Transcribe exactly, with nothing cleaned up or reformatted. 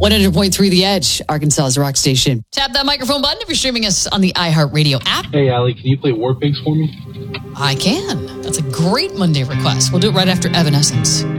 one hundred point three The Edge, Arkansas's rock station. Tap that microphone button if you're streaming us on the iHeartRadio app. Hey, Allie, can you play War Pigs for me? I can. That's a great Monday request. We'll do it right after Evanescence.